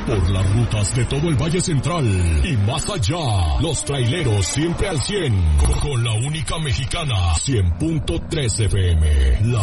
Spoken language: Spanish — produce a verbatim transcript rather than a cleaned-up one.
por las rutas de todo el Valle Central y más allá. Los traileros siempre al cien, con la única mexicana, cien punto tres F M. La